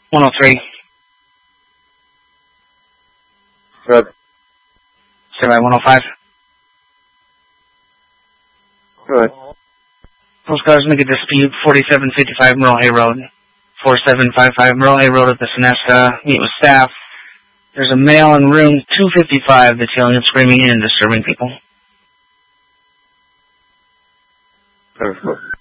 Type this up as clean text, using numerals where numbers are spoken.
103. Good. Stay by 105. Good. Those cars make a dispute, 4755 Merle Hay Road. 4755 Merle Hay Road at the Sonesta. Meet with staff. There's a male in room 255 that's yelling and screaming and disturbing people. Good.